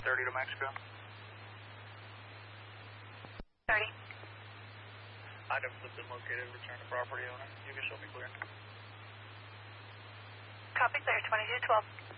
30 to Mexico. 30. Items have been located. Return to property owner. You can show me clear. Copy, clear. 2212.